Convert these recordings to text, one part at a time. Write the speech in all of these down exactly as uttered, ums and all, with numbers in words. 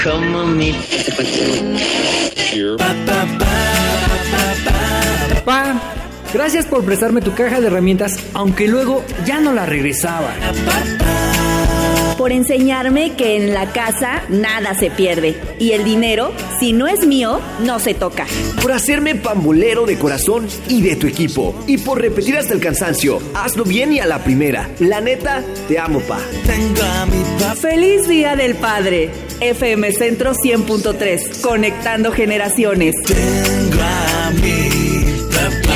Pa, gracias por prestarme tu caja de herramientas, aunque luego ya no la regresaba. Por enseñarme que en la casa nada se pierde y el dinero, si no es mío, no se toca. Por hacerme pambolero de corazón y de tu equipo. Y por repetir hasta el cansancio, hazlo bien y a la primera. La neta, te amo, pa. ¡Feliz Día del Padre! F M Centro cien punto tres, conectando generaciones. Tengo a mi papá.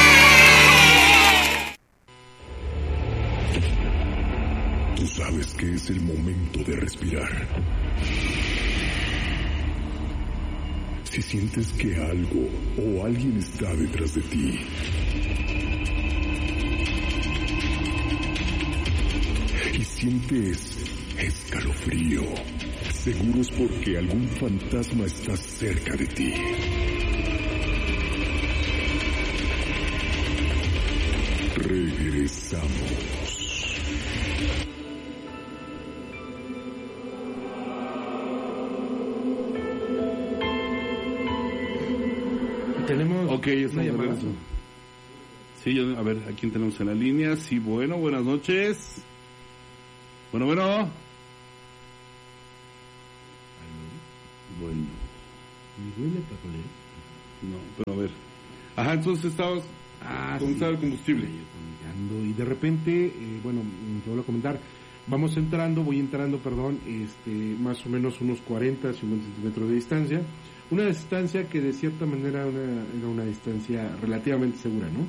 Tú sabes que es el momento de respirar. Si sientes que algo o alguien está detrás de ti, y sientes escalofrío, seguro es porque algún fantasma está cerca de ti. Regresamos. Tenemos Ok, está de regreso. Sí, yo, a ver, ¿a quién tenemos en la línea? Sí, bueno, buenas noches. Bueno, bueno. Bueno. No, pero a ver. Ajá, entonces estabas ah, con sí, el combustible. Y de repente, eh, bueno, te voy a comentar, vamos entrando, voy entrando, perdón, este, más o menos unos cuarenta, cincuenta centímetros de distancia. Una distancia que de cierta manera una, era una distancia relativamente segura, ¿no?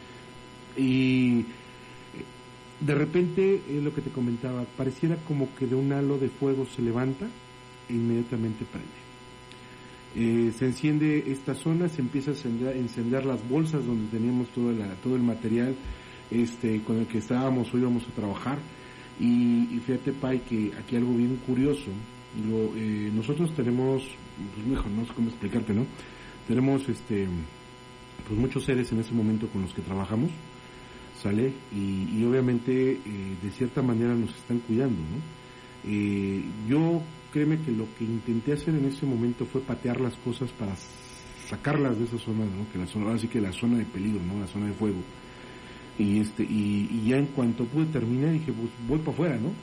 Y de repente, es lo que te comentaba, pareciera como que de un halo de fuego se levanta e inmediatamente prende. Eh, se enciende esta zona, se empieza a encender, encender las bolsas donde teníamos todo, la, todo el material este, con el que estábamos o íbamos a trabajar. Y, y fíjate, Pai, que aquí algo bien curioso. Lo, eh, nosotros tenemos, pues mejor, no sé cómo explicarte, ¿no? Tenemos este, pues muchos seres en ese momento con los que trabajamos, ¿sale? Y, y obviamente, eh, de cierta manera nos están cuidando, ¿no? Eh, yo, créeme que lo que intenté hacer en ese momento fue patear las cosas para sacarlas de esa zona, ¿no? Que la zona, ahora sí que la zona de peligro, ¿no? La zona de fuego. Y este, y, y ya en cuanto pude terminar, dije, pues voy para afuera, ¿no?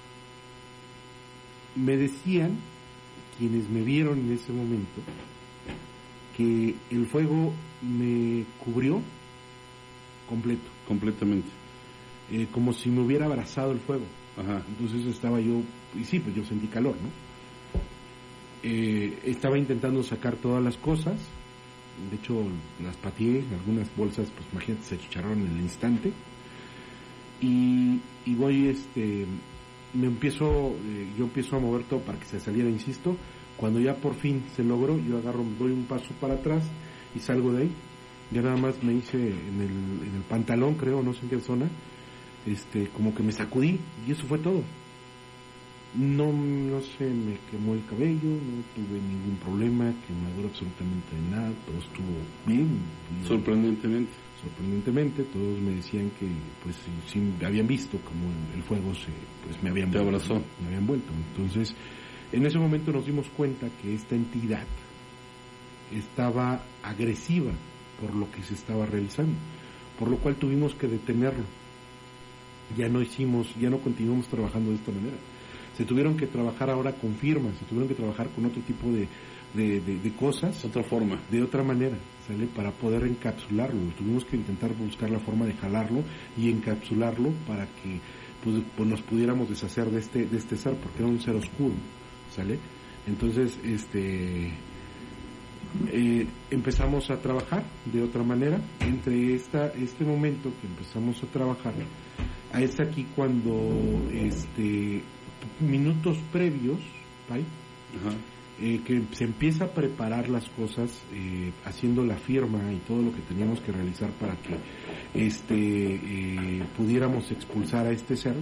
Me decían, quienes me vieron en ese momento, que el fuego me cubrió completo. Completamente. Eh, como si me hubiera abrazado el fuego. Ajá. Entonces estaba yo, y sí, pues yo sentí calor, ¿no? Eh, estaba intentando sacar todas las cosas, de hecho las pateé, algunas bolsas, pues imagínate, se chicharraron en el instante, y, y voy, este... me empiezo, eh, yo empiezo a mover todo para que se saliera, insisto. Cuando ya por fin se logró, yo agarro, doy un paso para atrás y salgo de ahí. Ya nada más me hice en el, en el pantalón, creo, no sé en qué zona, este, como que me sacudí y eso fue todo. No, no sé, me quemó el cabello, no tuve ningún problema, quemadura absolutamente de nada, todo estuvo bien. Sorprendentemente. Sorprendentemente, todos me decían que, pues, sí, sí habían visto como el, el fuego se, pues, me habían Te vuelto, abrazó. me habían vuelto. Entonces, en ese momento nos dimos cuenta que esta entidad estaba agresiva por lo que se estaba realizando, por lo cual tuvimos que detenerlo. Ya no hicimos, ya no continuamos trabajando de esta manera. Se tuvieron que trabajar ahora con firmas, se tuvieron que trabajar con otro tipo de, de, de, de cosas. Otra forma. De otra manera, ¿sale? Para poder encapsularlo. Tuvimos que intentar buscar la forma de jalarlo y encapsularlo para que pues, pues nos pudiéramos deshacer de este, de este ser, porque era un ser oscuro, ¿sale? Entonces, este... Eh, empezamos a trabajar de otra manera. Entre esta, este momento que empezamos a trabajar, a es aquí cuando este minutos previos, ¿vale? Ajá. Eh, que se empieza a preparar las cosas, eh, haciendo la firma y todo lo que teníamos que realizar para que este eh, pudiéramos expulsar a este ser.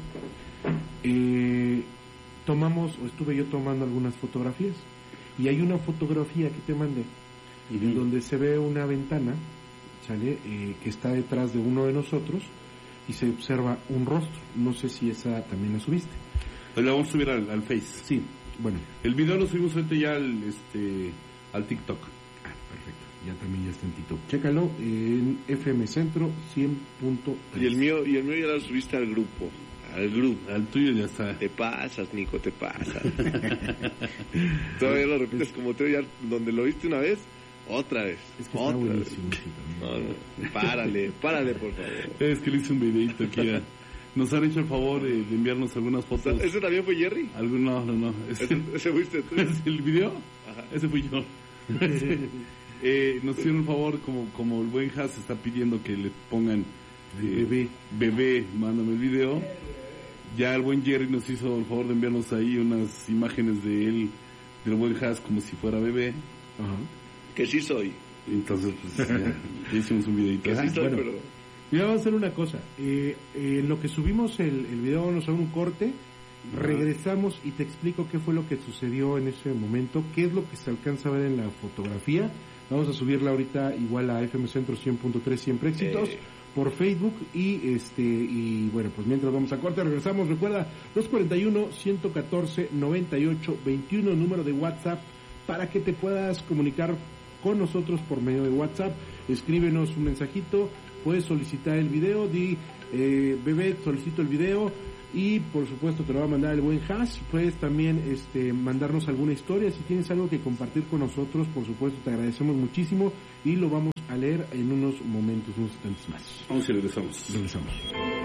Eh, tomamos, o estuve yo tomando algunas fotografías, y hay una fotografía que te mandé, uh-huh. en donde se ve una ventana, ¿sale? Eh, que está detrás de uno de nosotros, y se observa un rostro. No sé si esa también la subiste. Pues la vamos a subir al, al Face. Sí, Bueno. El video lo subimos ahorita ya al, este, al TikTok. Ah, perfecto. Ya también ya está en TikTok. Chécalo en F M Centro cien punto tres. Y el mío, y el mío ya lo subiste al grupo. Al grupo. Al tuyo ya está. Te pasas, Nico, te pasas. Todavía lo repites como te ya donde lo viste una vez, otra vez. Es que otra está vez. buenísimo. Sí, No, no, párale, párale, por favor. Es que le hice un videito aquí. a- Nos han hecho el favor eh, de enviarnos algunas O sea, fotos. ¿ese también fue Jerry? Algún, no, no, no. Ese, ¿Ese, ese fuiste tú? ¿Es el video? Ajá. Ese fui yo. eh, nos hicieron un favor, como, como el buen Has está pidiendo que le pongan eh, Bebé. bebé, mándame el video. Ya el buen Jerry nos hizo el favor de enviarnos ahí unas imágenes de él, del buen Has, como si fuera bebé. Ajá. Que sí soy. Entonces, pues, ya, ya hicimos un videito. Que sí soy, bueno. pero... Mira, vamos a hacer una cosa. Eh, eh, en lo que subimos el, el video, vamos a hacer un corte. Regresamos y te explico qué fue lo que sucedió en ese momento, qué es lo que se alcanza a ver en la fotografía. Vamos a subirla ahorita igual a F M Centro cien punto tres, Siempre Éxitos, Eh. por Facebook. Y este y bueno, pues mientras vamos a corte, regresamos. Recuerda, dos cuarenta y uno, ciento catorce, noventa y ocho, veintiuno, número de WhatsApp, para que te puedas comunicar con nosotros por medio de WhatsApp. Escríbenos un mensajito, puedes solicitar el video, di, eh, bebé, solicito el video, y por supuesto te lo va a mandar el buen Has. Puedes también este, mandarnos alguna historia, si tienes algo que compartir con nosotros, por supuesto te agradecemos muchísimo, y lo vamos a leer en unos momentos, unos instantes más. Vamos y regresamos. Regresamos.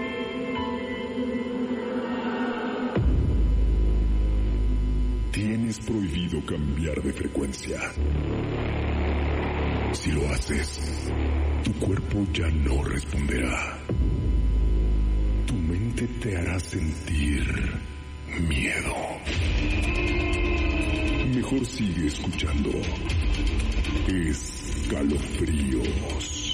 Tienes prohibido cambiar de frecuencia. Si lo haces, tu cuerpo ya no responderá. Tu mente te hará sentir miedo. Mejor sigue escuchando Escalofríos.